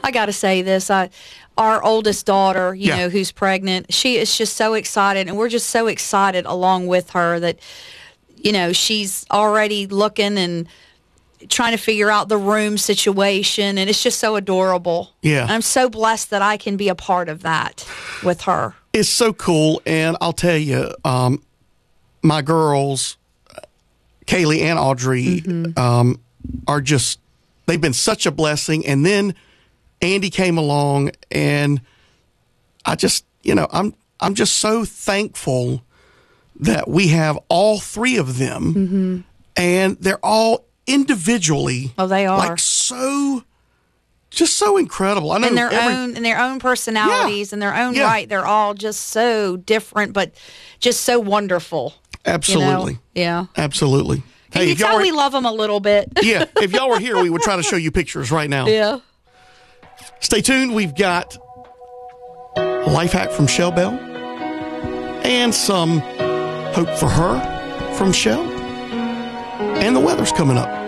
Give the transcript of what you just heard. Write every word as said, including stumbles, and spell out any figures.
I got to say this. I, our oldest daughter, you Yeah. know, who's pregnant, she is just so excited, and we're just so excited along with her that, you know, she's already looking and trying to figure out the room situation, and it's just so adorable. Yeah. I'm so blessed that I can be a part of that with her. It's so cool, and I'll tell you, um, my girls, Kaylee and Audrey, mm-hmm. um, are just, they've been such a blessing. And then Andy came along, and I just, you know, I'm I'm just so thankful that we have all three of them, mm-hmm. and they're all individually, oh, they are like so, just so incredible. I know in their every, own, in their own personalities, yeah. in their own yeah. right. They're all just so different, but just so wonderful. Absolutely, you know? Yeah, absolutely. Can hey, you if y'all tell were, we love them a little bit? yeah, if y'all were here, we would try to show you pictures right now. Yeah. Stay tuned. We've got a life hack from Shell Bell and some hope for her from Shell. And the weather's coming up.